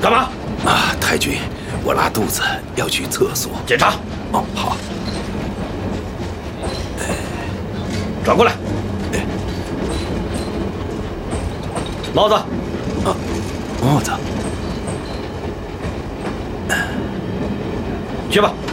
干嘛？ 啊，太君，我拉肚子要去厕所。 检查。 哦，好。 转过来。帽子。 啊，帽子。 去吧。